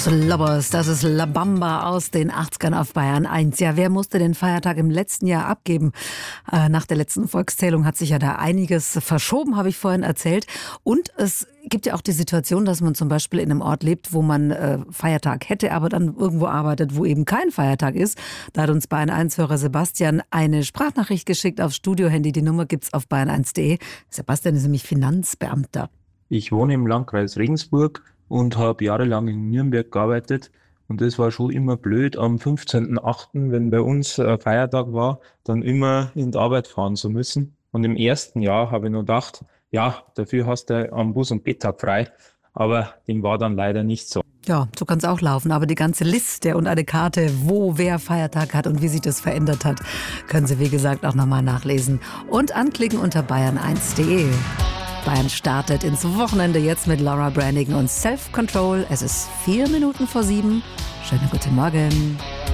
Lobbers, das ist La Bamba aus den 80ern auf Bayern 1. Ja, wer musste den Feiertag im letzten Jahr abgeben? Nach der letzten Volkszählung hat sich ja da einiges verschoben, habe ich vorhin erzählt. Und es gibt ja auch die Situation, dass man zum Beispiel in einem Ort lebt, wo man Feiertag hätte, aber dann irgendwo arbeitet, wo eben kein Feiertag ist. Da hat uns Bayern 1-Hörer Sebastian eine Sprachnachricht geschickt aufs Studiohandy. Die Nummer gibt's auf bayern1.de. Sebastian ist nämlich Finanzbeamter. Ich wohne im Landkreis Regensburg und habe jahrelang in Nürnberg gearbeitet. Und das war schon immer blöd, am 15.08., wenn bei uns Feiertag war, dann immer in die Arbeit fahren zu müssen. Und im ersten Jahr habe ich nur gedacht, ja, dafür hast du am Bus- und Betttag frei. Aber dem war dann leider nicht so. Ja, so kann es auch laufen. Aber die ganze Liste und eine Karte, wo wer Feiertag hat und wie sich das verändert hat, können Sie, wie gesagt, auch nochmal nachlesen. Und anklicken unter bayern1.de. Bayern startet ins Wochenende jetzt mit Laura Branigan und Self Control. Es ist 4 Minuten vor 7. Schönen guten Morgen.